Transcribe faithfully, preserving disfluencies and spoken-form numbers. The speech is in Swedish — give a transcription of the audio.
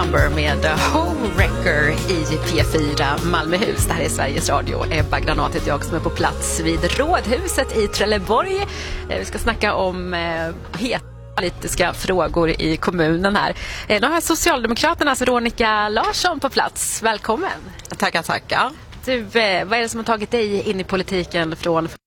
Number med Homewrecker i P fyra Malmöhus. Det här är Sveriges Radio. Ebba Granat heter jag som är på plats vid Rådhuset i Trelleborg. Vi ska snacka om eh, heta politiska frågor i kommunen här. Nu har Socialdemokraternas Veronica Larsson på plats. Välkommen. Tackar, tackar. Du, vad är det som har tagit dig in i politiken från